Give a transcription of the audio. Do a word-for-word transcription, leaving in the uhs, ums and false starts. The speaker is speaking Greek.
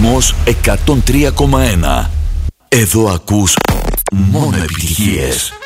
Ρυθμός εκατόν τρία κόμμα ένα. Εδώ ακούς μόνο επιτυχίες.